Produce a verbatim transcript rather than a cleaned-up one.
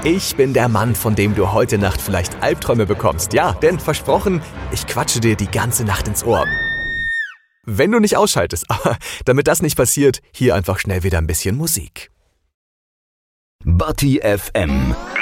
Ich bin der Mann, von dem du heute Nacht vielleicht Albträume bekommst. Ja, denn versprochen, ich quatsche dir die ganze Nacht ins Ohr. Wenn du nicht ausschaltest, aber damit das nicht passiert, hier einfach schnell wieder ein bisschen Musik. Batti F M